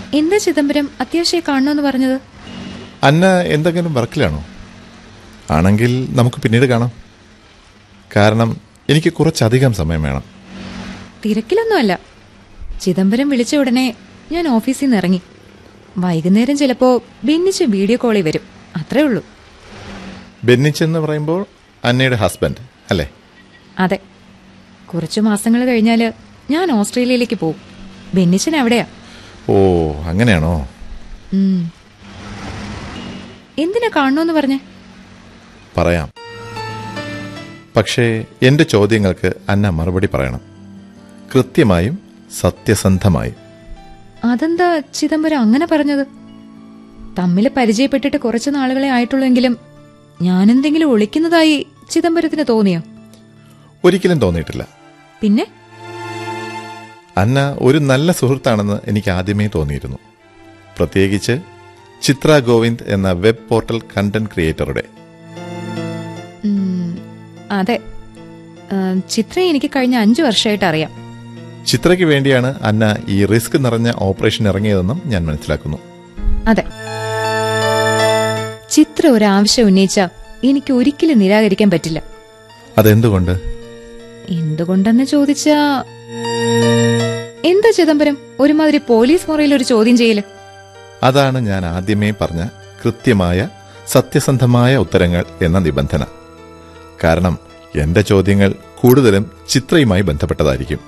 എന്താ ചിദംബരം അത്യാവശ്യം കാണണമെന്ന് പറഞ്ഞത്? അന്ന എന്തെങ്കിലും വർക്കിലാണോ? ആണെങ്കിൽ നമുക്ക് പിന്നീട് കാണാം. കാരണം എനിക്ക് കുറച്ചധികം സമയം വേണം. തിരക്കിലൊന്നുമല്ല. ചിദംബരം വിളിച്ച ഉടനെ ഞാൻ ഓഫീസിൽ നിന്ന് ഇറങ്ങി. വൈകുന്നേരം ചിലപ്പോ ബെന്നിച്ച് വീഡിയോ കോളിൽ വരും, അത്രേ ഉള്ളൂ. ബെന്നിച്ചെന്ന് പറയുമ്പോൾ അന്നയുടെ ഹസ്ബൻഡ് അല്ലേ? അതെ. കുറച്ചു മാസങ്ങൾ കഴിഞ്ഞാല് ഞാൻ ഓസ്ട്രേലിയയിലേക്ക് പോകും. ബെന്നിച്ചൻ അവിടെയാ. ഓ, അങ്ങനെയാണോ? എന്തിനാ കാണണമെന്ന് പറഞ്ഞേ? പറയാം. പക്ഷേ എന്റെ ചോദ്യങ്ങൾക്ക് അന്ന മറുപടി പറയണം, കൃത്യമായും സത്യസന്ധമായും. അതെന്താ ചിദംബരം അങ്ങനെ പറഞ്ഞത്? തമ്മില് പരിചയപ്പെട്ടിട്ട് കുറച്ചു നാളുകളെ ആയിട്ടുള്ളെങ്കിലും ഞാനെന്തെങ്കിലും ഒളിക്കുന്നതായി ചിദംബരത്തിന് തോന്നിയോ? ഒരിക്കലും തോന്നിയിട്ടില്ല. പിന്നെ? അന്ന ഒരു നല്ല സുഹൃത്താണെന്ന് എനിക്ക് ആദ്യമേ തോന്നിയിരുന്നു. പ്രത്യേകിച്ച് ചിത്ര ഗോവിന്ദ് എന്ന വെബ് പോർട്ടൽ കണ്ടന്റ് ക്രിയേറ്ററുടെ. അതെ, ചിത്രയെ എനിക്ക് കഴിഞ്ഞ 5 വർഷമായിട്ട് അറിയാം. ചിത്രയ്ക്ക് വേണ്ടിയാണ് അന്ന ഈ റിസ്ക് നിറഞ്ഞ ഓപ്പറേഷൻ ഇറങ്ങിയതെന്നും ഞാൻ മനസ്സിലാക്കുന്നു. അതെ, ചിത്ര ഒരാവശ്യം ഉന്നയിച്ച എനിക്ക് ഒരിക്കലും നിരാകരിക്കാൻ പറ്റില്ല. അതെന്തുകൊണ്ട്? എന്തുകൊണ്ടെന്ന് ചോദിച്ചാ എന്താ ചിദംബരം ഒരുമാതിരി പോലീസ് മുറിയിൽ ഒരു ചോദ്യം ചെയ്യല്? അതാണ് ഞാൻ ആദ്യമേ പറഞ്ഞ കൃത്യമായ സത്യസന്ധമായ ഉത്തരങ്ങൾ എന്ന നിബന്ധന. കാരണം എന്റെ ചോദ്യങ്ങൾ കൂടുതലും ചിത്രയുമായി ബന്ധപ്പെട്ടതായിരിക്കും.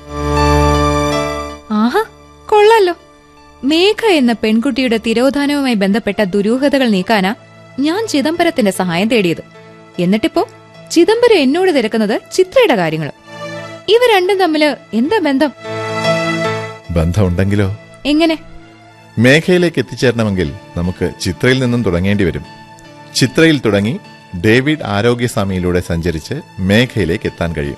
ആഹാ, കൊള്ളാലോ. മേഘ എന്ന പെൺകുട്ടിയുടെ തിരോധാനവുമായി ബന്ധപ്പെട്ട ദുരൂഹതകൾ നീക്കാനാ ഞാൻ ചിദംബരത്തിന്റെ സഹായം തേടിയത്. എന്നിട്ടിപ്പോ ചിദംബരം എന്നോട് തിരക്കുന്നത് ചിത്രയുടെ കാര്യങ്ങൾ. ഇവ രണ്ടും തമ്മില് എന്താ ബന്ധം? ബന്ധമുണ്ടെങ്കിലോ? എങ്ങനെ? മേഘയിലേക്ക് എത്തിച്ചേരണമെങ്കിൽ നമുക്ക് ചിത്രയിൽ നിന്നും തുടങ്ങേണ്ടി വരും. ചിത്രയിൽ തുടങ്ങി ഡേവിഡ് ആരോഗ്യസ്വാമിയിലൂടെ സഞ്ചരിച്ച് മേഘയിലേക്ക് എത്താൻ കഴിയും.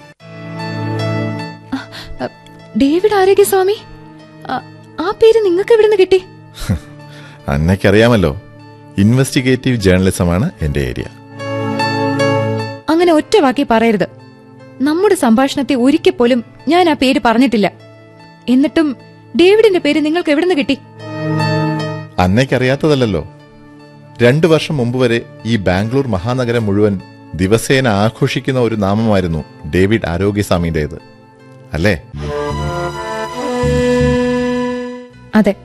ഡേവിഡ് ആരോഗ്യസ്വാമി? ആ പേര് നിങ്ങൾക്ക് എവിടുന്ന് കിട്ടി? അന്നയ്ക്കറിയാമല്ലോ, ഇൻവെസ്റ്റിഗേറ്റീവ് ജേർണലിസമാണ് എന്റെ ഏരിയ. അങ്ങനെ ഒറ്റ വാക്കി പറയരുത്. നമ്മുടെ സംഭാഷണത്തെ ഒരിക്കൽ പോലും ഞാൻ ആ പേര് പറഞ്ഞിട്ടില്ല. എന്നിട്ടും ഡേവിഡിന്റെ പേര് നിങ്ങൾക്ക് എവിടുന്ന് കിട്ടി? അന്നയ്ക്കറിയാത്തതല്ലോ. 2 വർഷം മുമ്പ് വരെ ഈ ബാംഗ്ലൂർ മഹാനഗരം മുഴുവൻ ദിവസേന ആഘോഷിക്കുന്ന ഒരു നാമമായിരുന്നു ഡേവിഡ് ആരോഗ്യസ്വാമിയുടേത്, അല്ലേ? അതെ.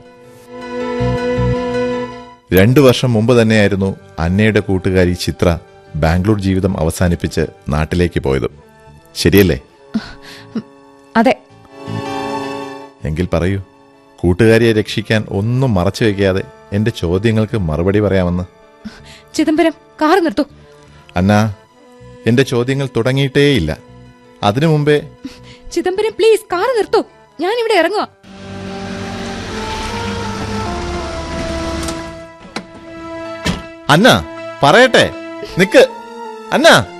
2 വർഷം മുമ്പ് തന്നെയായിരുന്നു അന്നയുടെ കൂട്ടുകാരി ചിത്ര ബാംഗ്ലൂർ ജീവിതം അവസാനിപ്പിച്ച് നാട്ടിലേക്ക് പോയത്, ശരിയല്ലേ? അതെ. എങ്കിൽ പറയൂ, കൂട്ടുകാരിയെ രക്ഷിക്കാൻ ഒന്നും മറച്ചു വയ്ക്കാതെ എന്റെ ചോദ്യങ്ങൾക്ക് മറുപടി പറയാമെന്ന്. ചിദംബരം, കാർ നിർത്തൂ. അന്ന, എന്റെ ചോദ്യങ്ങൾ തുടങ്ങിയിട്ടേയില്ല. അതിനു മുമ്പേ. ചിദംബരം പ്ലീസ്, കാർ നിർത്തൂ. ഞാൻ ഇവിടെ ഇറങ്ങുക. അന്ന, പറയട്ടെ, നിക്ക്. അന്ന.